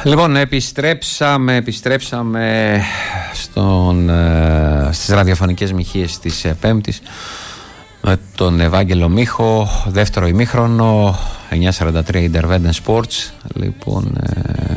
Λοιπόν, επιστρέψαμε στις ραδιοφωνικές μοιχείες της Πέμπτης με τον Ευάγγελο Μίχο, δεύτερο ημίχρονο, 9:43 Intervent Sports. Λοιπόν,